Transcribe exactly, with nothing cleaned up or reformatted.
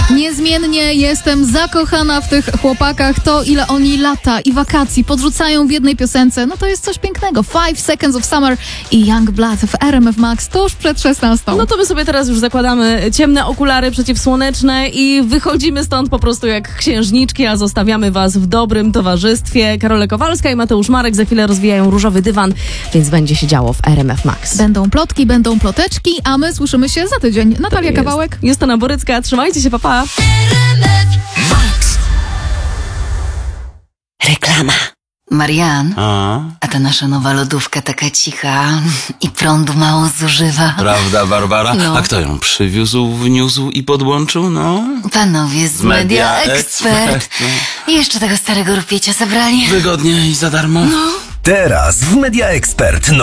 Niezmiennie jestem zakochana w tych chłopakach. To, ile oni lata i wakacji podrzucają w jednej piosence, no to jest coś pięknego. Five Seconds of Summer i Young Blood w R M F Max tuż przed szesnastą. No to my sobie teraz już zakładamy ciemne okulary przeciwsłoneczne i wychodzimy stąd po prostu jak księżniczki, a zostawiamy was w dobrym towarzystwie. Karola Kowalska i Mateusz Marek za chwilę rozwijają różowy dywan, więc będzie się działo w R M F Max. Będą plotki, będą ploteczki, a my słyszymy się za tydzień. Natalia jest. Kawałek. Justyna Borycka, trzymajcie się, papa. Pa. Reklama. Marian, A? a ta nasza nowa lodówka taka cicha i prądu mało zużywa. Prawda, Barbara? No. A kto ją przywiózł, wniósł i podłączył, no? Panowie z Media Expert. I jeszcze tego starego rupiecia zabrali. Wygodnie i za darmo. Teraz w Media Expert